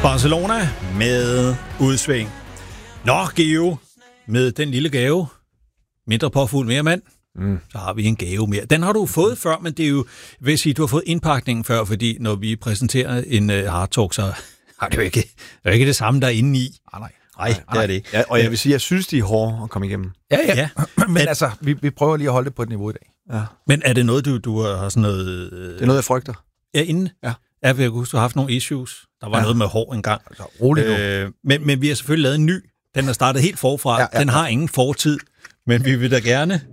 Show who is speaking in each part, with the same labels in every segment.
Speaker 1: Barcelona med udsving. Nå, Geo, med den lille gave. Mindre påfuld, mere mand. Så har vi en gave mere. Den har du fået før, men det er jo, vil sige, du har fået indpakningen før, fordi når vi præsenterer en Hard Talk, så har det jo ikke det samme, der er inde i. Nej, det er det ikke.
Speaker 2: Ja, og jeg vil sige, jeg synes, de er hårde at komme igennem.
Speaker 3: Ja. Men altså, vi prøver lige at holde det på et niveau i dag.
Speaker 2: Ja.
Speaker 1: Men er det noget, du har sådan noget...
Speaker 2: Det er noget, jeg frygter.
Speaker 1: Ja, inden?
Speaker 2: Ja.
Speaker 1: Jeg vil huske, du har haft nogle issues. Der var noget med hår engang.
Speaker 3: Altså, roligt nu.
Speaker 1: Men vi har selvfølgelig lavet en ny. Den er startet helt forfra. Den har ingen fortid. Men vi vil da gerne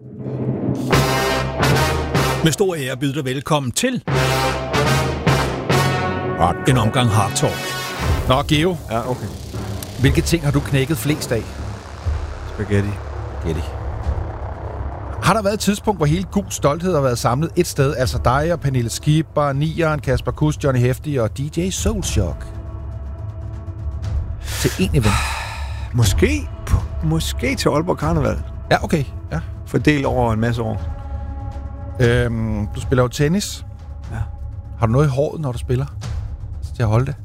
Speaker 1: med stor ære byde dig velkommen til en omgang Hard Talk.
Speaker 3: Nå, Geo.
Speaker 2: Ja, okay.
Speaker 3: Hvilke ting har du knækket flest af?
Speaker 2: Spaghetti.
Speaker 3: Har der været et tidspunkt, hvor hele Gul Stolthed har været samlet et sted? Altså dig og Pernille Skipper, Nieren, Kasper Kuss, Johnny Hefti og DJ Soulshock. Til en event.
Speaker 2: Måske til Aalborg Karneval.
Speaker 3: Ja, okay. Ja.
Speaker 2: Fordelt over en masse år.
Speaker 3: Du spiller jo tennis.
Speaker 2: Ja.
Speaker 3: Har du noget i håret, når du spiller? Til at holde det?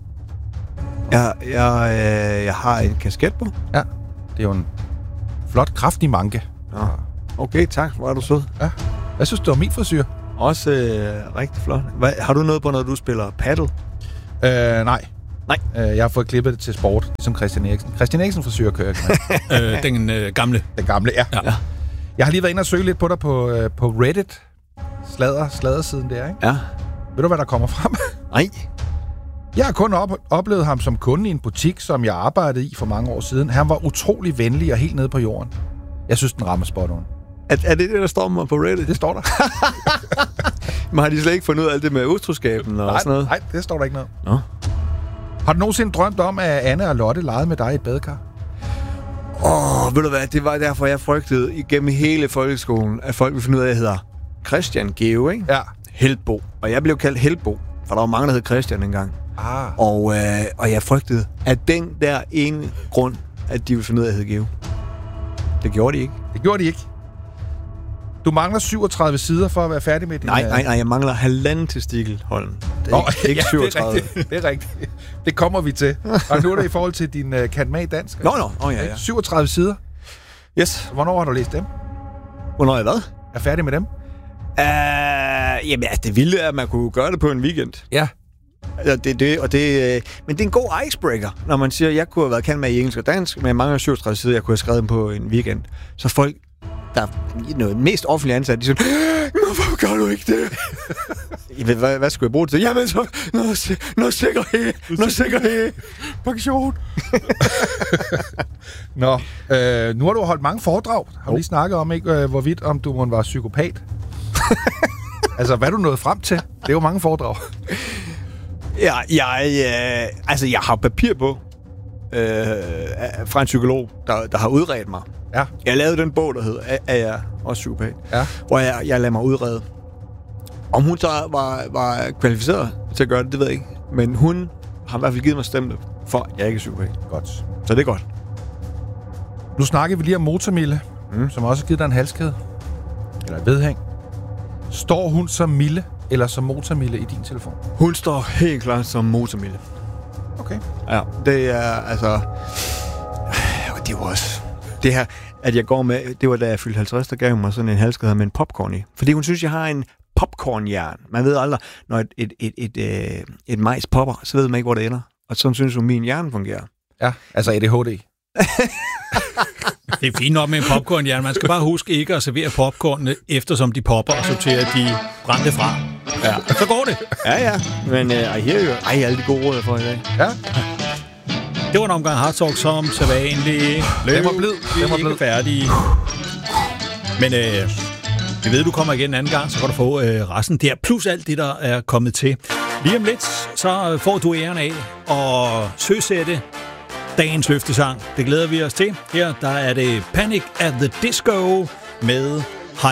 Speaker 2: Jeg har en kasket på.
Speaker 3: Ja. Det er jo en flot, kraftig manke.
Speaker 2: Ja. Okay, tak. Hvor er du sød.
Speaker 3: Ja. Jeg synes, det var min frisyr.
Speaker 2: Også rigtig flot. Har du noget på, når du spiller paddle?
Speaker 3: Nej. Jeg har fået klippet det til sport, som Christian Eriksen. Christian Eriksen frisyr kører jeg
Speaker 1: Den gamle.
Speaker 3: Den gamle, ja. Jeg har lige været inde og søge lidt på dig på Reddit. Sladdersiden der, ikke?
Speaker 2: Ja.
Speaker 3: Ved du, hvad der kommer frem?
Speaker 2: Nej.
Speaker 3: Jeg har kun oplevet ham som kunde i en butik, som jeg arbejdede i for mange år siden. Han var utrolig venlig og helt nede på jorden. Jeg synes, den rammer spot on.
Speaker 2: Er det, der står mig på Reddit?
Speaker 3: Det står der.
Speaker 2: Men har de slet ikke fundet ud af alt det med utroskaben og sådan noget?
Speaker 3: Nej, det står der ikke noget.
Speaker 2: Nå.
Speaker 3: Har du nogensinde drømt om, at Anne og Lotte legede med dig i et badekar?
Speaker 2: Ved du hvad? Det var derfor, jeg frygtede igennem hele folkeskolen, at folk ville finde ud af, at jeg hedder Christian Geo, ikke?
Speaker 3: Ja.
Speaker 2: Heltbo. Og jeg blev kaldt Heltbo, for der var mange, der hed Christian engang. Og jeg frygtede, at den der ene grund, at de ville finde ud af, at jeg hed Geo. Det gjorde de ikke.
Speaker 3: Det gjorde de ikke. Du mangler 37 sider for at være færdig med din...
Speaker 2: Nej, jeg mangler 1,5 testikel, Holm. Det er ikke 37.
Speaker 3: Det er rigtigt. Det kommer vi til. Og nu er det i forhold til din kandidat i dansk.
Speaker 2: Nå, ja.
Speaker 3: 37 sider.
Speaker 2: Yes.
Speaker 3: Hvornår har du læst dem?
Speaker 2: Hvornår jeg hvad?
Speaker 3: Er færdig med dem?
Speaker 2: Jamen, det vilde er, at man kunne gøre det på en weekend.
Speaker 3: Ja.
Speaker 2: Men det er en god icebreaker, når man siger, at jeg kunne have været kendt med i engelsk og dansk, men jeg mangler 37 sider, jeg kunne have skrevet dem på en weekend. Så folk, der er noget mest offentligt ansat, de siger, hvorfor gør du ikke det? Hvad skulle jeg bruge det til? Jamen så, noget sikkerhed. Pension.
Speaker 3: Nå, nu har du holdt mange foredrag. Har vi lige snakket om, ikke, hvorvidt om du var psykopat? Altså, hvad er du nået frem til? Det er jo mange foredrag.
Speaker 2: Jeg har papir på fra en psykolog, der har udredt mig.
Speaker 3: Ja.
Speaker 2: Jeg lavede den bog, der hed Er jeg også psykopat?
Speaker 3: Ja.
Speaker 2: Hvor jeg lader mig udrede. Om hun så var kvalificeret til at gøre det ved jeg ikke. Men hun har i hvert fald givet mig stemme for, at jeg ikke er psykopat.
Speaker 3: Godt.
Speaker 2: Så det er godt.
Speaker 3: Nu snakker vi lige om Motormille, som også har givet dig en halskæde. Eller et vedhæng. Står hun som Mille eller som Motormille i din telefon?
Speaker 2: Hun står helt klart som Motormille.
Speaker 3: Okay.
Speaker 2: Ja, det er altså... Det var også... Det her, at jeg går med... Det var da jeg fyldte 50, der gav hun mig sådan en halskæde med en popcorn i. Fordi hun synes, jeg har en popcornhjern. Man ved aldrig, når et majs popper, så ved man ikke, hvor det ender. Og sådan synes hun, min hjerne fungerer.
Speaker 3: Ja, altså ADHD.
Speaker 1: Det er fint nok med en popcornhjerne. Man skal bare huske ikke at servere popcornene, eftersom de popper, og sorterer de brændte fra. Ja. Så går det.
Speaker 2: Ja. Men alle de gode råd for i dag.
Speaker 3: Ja.
Speaker 1: Det var en omgang Hard Talk som sædvanligt.
Speaker 3: Den var blid.
Speaker 1: Den var blevet færdige. Men vi ved, du kommer igen en anden gang, så kan du få resten der. Plus alt det, der er kommet til. Lige om lidt, så får du æren af at søsætte dagens løftesang. Det glæder vi os til. Her der er det Panic at the Disco med